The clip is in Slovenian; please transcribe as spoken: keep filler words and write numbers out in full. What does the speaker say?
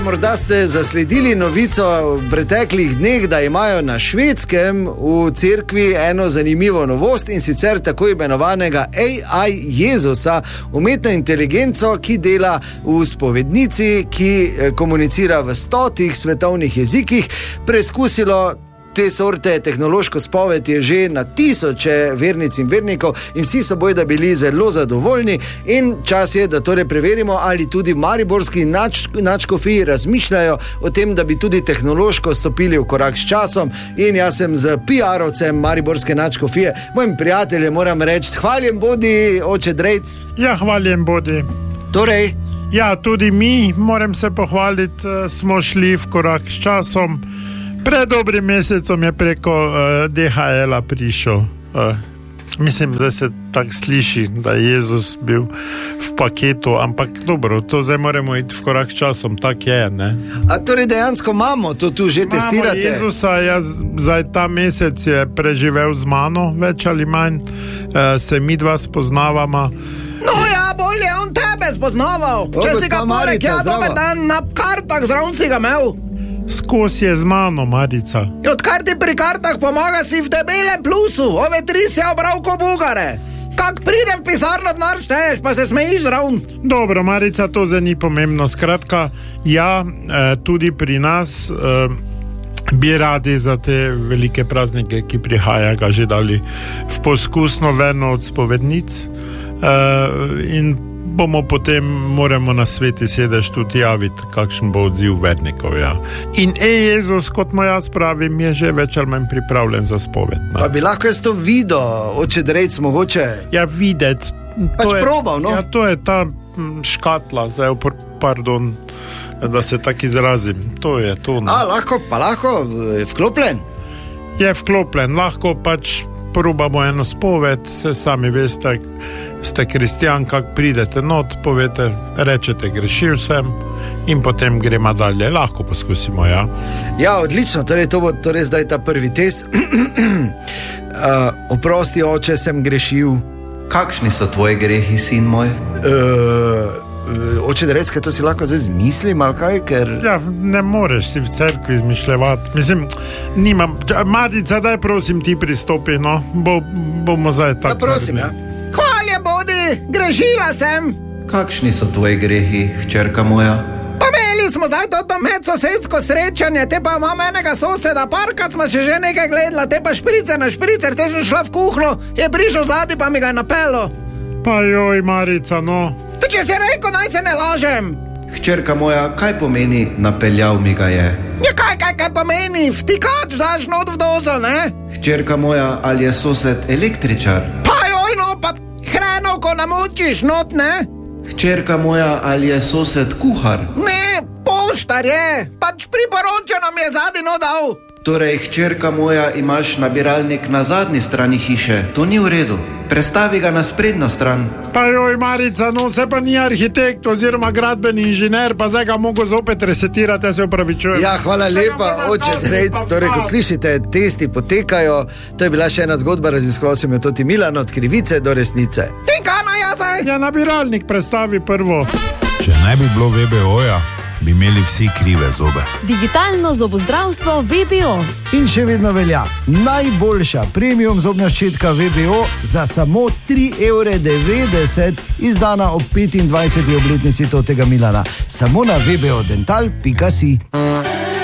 Morda ste zasledili novico v preteklih dneh, da imajo na Švedskem v cerkvi eno zanimivo novost, in sicer tako imenovanega A I Jezusa, umetno inteligenco, ki dela v spovednici, ki komunicira v stotih svetovnih jezikih. Preizkusilo te sorte tehnološko spoved je že na tisoče vernic in vernikov in vsi so bojda bili zelo zadovoljni, in čas je, da torej preverimo, ali tudi mariborski nač, načkofiji razmišljajo o tem, da bi tudi tehnološko stopili v korak s časom. In jaz sem z P R-ovcem mariborske načkofije, mojim prijateljem moram reči, hvaljen bodi, oče Drejc. Ja, hvaljen bodi. Torej? Ja, tudi mi, moram se pohvaliti, smo šli v korak s časom. Pred dobrim mesecom je preko uh, D H L-a prišel. Uh, mislim, da se tako sliši, da je Jezus bil v paketu, ampak dobro, to zdaj moramo iti v korak s časom, tak je, ne? A torej dejansko imamo, to tu že imamo testirate? Imamo Jezusa, jaz zdaj ta mesec je preživel z mano, več ali manj, uh, se mi dva spoznavama. No ja, bolje on tebe spoznaval. O, Če si ga porek, ja, dober dan, na kartah zraven si ga imel. Skozi je z mano, Marica. Odkar ti pri kartah pomaga, si v debelem plusu. Ove tri si obral ko bugare. Kak pridem v pisarno, denar šteješ, pa se smejiš zraven. Dobro, Marica, to zdaj ni pomembno. Skratka, ja, tudi pri nas bi radi za te velike praznike, ki prihaja, ga že dali v poskusno verno od spovednic, in bomo potem, moramo na Sveti sedež tudi javiti, kakšen bo odziv vernikov, ja. In E-Jezus, kot mu jaz pravim, je že več ali manj pripravljen za spoved. Pa bi lahko jaz to videl, oče Drejc, mogoče? Ja, videti. Pač probal, no? Ja, to je ta škatla, zdaj, pardon, da se tak izrazim. To je to. No. A, lahko, pa lahko, vklopljen? Je vklopljen, lahko pač probamo eno spoved, se sami veste, ste kristjan, kak pridete not, povete, rečete, grešil sem, in potem gremo dalje. Lahko poskusimo, ja. Ja, odlično, torej to bo torej zdaj ta prvi test. uh, oprosti, oče, sem grešil. Kakšni so tvoji grehi, sin moj? Uh, Oče Drejc, kaj to si lahko zdaj zmislim, ali kaj, ker... Ja, ne moreš si v cerkvi izmišljevati. Mislim, nimam... Marica, daj prosim ti pristopi, no. Bo, bomo zdaj tako... Ja, prosim, ja. Hvaljen bodi, grešila sem. Kakšni so tvoji grehi, hčerka moja? Pa imeli smo zdaj to medsosedsko srečanje, te pa imam enega soseda, parkrat smo še že nekaj gledala, te pa špricer na špricer, te sem šla v kuhno, je prišel zadnji, pa mi ga je napelo. Pa joj, Marica, no... To če si rekel, naj se ne lažem. Hčerka moja, kaj pomeni napeljal mi ga je? Ja, kaj, kaj, kaj pomeni? Vtikač daš not v dozo, ne? Hčerka moja, ali je sosed električar? Pa joj, no, pa hrenovko namočiš not, ne? Hčerka moja, ali je sosed kuhar? Ne, poštar je. Pač priporočeno mi je zadnji not dal. Torej, hčerka moja, imaš nabiralnik na zadnji strani hiše. To ni v redu. Prestavi ga na sprednjo stran. Pa joj, Marica, no, se pa ni arhitekt oziroma gradbeni inženir, pa zdaj ga mogo zopet resetirati, ja se opravičujem. Ja, hvala lepa, oče Drejc. Torej, kot slišite, testi potekajo. To je bila še ena zgodba, raziskoval sem jo tudi Milan, od krivice do resnice. In kaj naj jaz zdaj? Ja, nabiralnik prestavi prvo. Če ne bi bilo V B O-ja, bi imeli vsi krive zobe. Digitalno zobozdravstvo V B O. In še vedno velja najboljša premium zobna ščetka V B O za samo tri evre devetdeset, izdana ob petindvajseti obletnici totega Milana. Samo na v b o dental pika si.